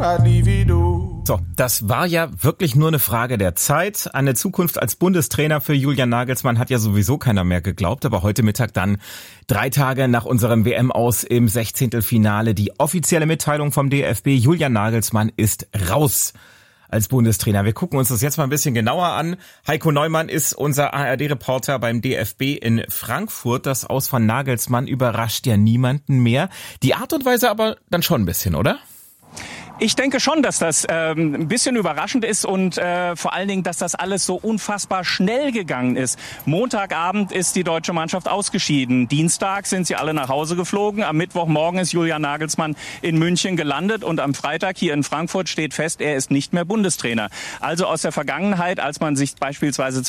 I'd leave it all. So, das war ja wirklich nur eine Frage der Zeit. An eine Zukunft als Bundestrainer für Julian Nagelsmann hat ja sowieso keiner mehr geglaubt. Aber heute Mittag dann, 3 Tage nach unserem WM-Aus im 16. die offizielle Mitteilung vom DFB. Julian Nagelsmann ist raus als Bundestrainer. Wir gucken uns das jetzt mal ein bisschen genauer an. Heiko Neumann ist unser ARD-Reporter beim DFB in Frankfurt. Das Aus von Nagelsmann überrascht ja niemanden mehr. Die Art und Weise aber dann schon ein bisschen, oder? Ich denke schon, dass das ein bisschen überraschend ist und vor allen Dingen, dass das alles so unfassbar schnell gegangen ist. Montagabend ist die deutsche Mannschaft ausgeschieden. Dienstag sind sie alle nach Hause geflogen. Am Mittwochmorgen ist Julian Nagelsmann in München gelandet und am Freitag hier in Frankfurt steht fest, er ist nicht mehr Bundestrainer. Also aus der Vergangenheit, als man sich beispielsweise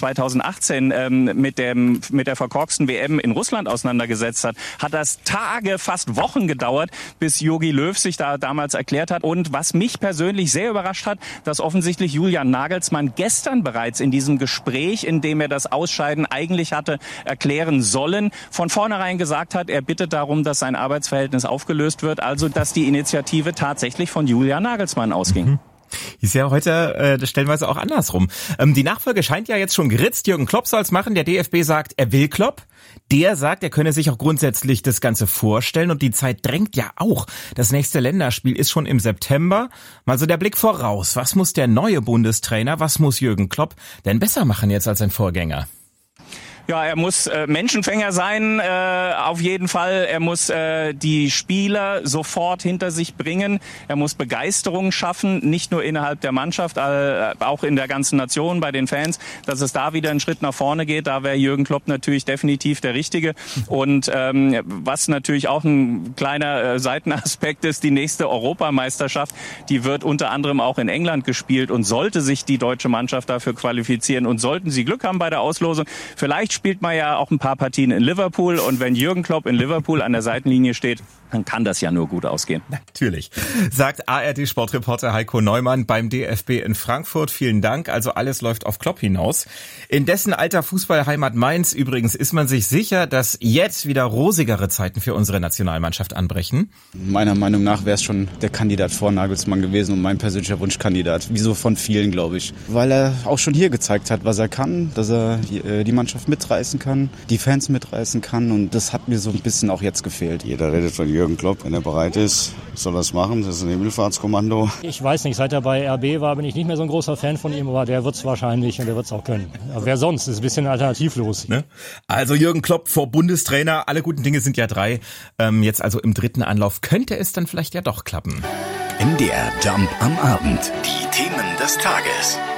2018 mit der verkorksten WM in Russland auseinandergesetzt hat, hat das Tage, fast Wochen gedauert, bis Jogi Löw sich da damals erklärt hat. Und was mich persönlich sehr überrascht hat, dass offensichtlich Julian Nagelsmann gestern bereits in diesem Gespräch, in dem er das Ausscheiden eigentlich hatte erklären sollen, von vornherein gesagt hat, er bittet darum, dass sein Arbeitsverhältnis aufgelöst wird, also dass die Initiative tatsächlich von Julian Nagelsmann ausging. Ist ja heute stellenweise auch andersrum. Die Nachfolge scheint ja jetzt schon geritzt. Jürgen Klopp soll es machen. Der DFB sagt, er will Klopp. Der sagt, er könne sich auch grundsätzlich das Ganze vorstellen. Und die Zeit drängt ja auch. Das nächste Länderspiel ist schon im September. Mal so der Blick voraus. Was muss der neue Bundestrainer, was muss Jürgen Klopp denn besser machen jetzt als sein Vorgänger? Ja, er muss Menschenfänger sein, auf jeden Fall. Er muss die Spieler sofort hinter sich bringen. Er muss Begeisterung schaffen, nicht nur innerhalb der Mannschaft, auch in der ganzen Nation, bei den Fans, dass es da wieder einen Schritt nach vorne geht. Da wäre Jürgen Klopp natürlich definitiv der Richtige. Und was natürlich auch ein kleiner Seitenaspekt ist, die nächste Europameisterschaft, die wird unter anderem auch in England gespielt. Und sollte sich die deutsche Mannschaft dafür qualifizieren und sollten sie Glück haben bei der Auslosung, vielleicht spielt man ja auch ein paar Partien in Liverpool und wenn Jürgen Klopp in Liverpool an der Seitenlinie steht, dann kann das ja nur gut ausgehen. Natürlich, sagt ARD-Sportreporter Heiko Neumann beim DFB in Frankfurt. Vielen Dank, also alles läuft auf Klopp hinaus. In dessen alter Fußballheimat Mainz übrigens ist man sich sicher, dass jetzt wieder rosigere Zeiten für unsere Nationalmannschaft anbrechen. Meiner Meinung nach wäre es schon der Kandidat vor Nagelsmann gewesen und mein persönlicher Wunschkandidat. Wieso von vielen, glaube ich. Weil er auch schon hier gezeigt hat, was er kann, dass er die Mannschaft mitreißen kann, die Fans mitreißen kann und das hat mir so ein bisschen auch jetzt gefehlt. Jeder redet von Jürgen Klopp, wenn er bereit ist, soll er es machen, das ist ein Himmelfahrtskommando. Ich weiß nicht, seit er bei RB war, bin ich nicht mehr so ein großer Fan von ihm, aber der wird es wahrscheinlich und der wird es auch können. Aber wer sonst? Das ist ein bisschen alternativlos. Ne? Also Jürgen Klopp vor Bundestrainer, alle guten Dinge sind ja 3. Jetzt also im 3. Anlauf könnte es dann vielleicht ja doch klappen. MDR Jump am Abend. Die Themen des Tages.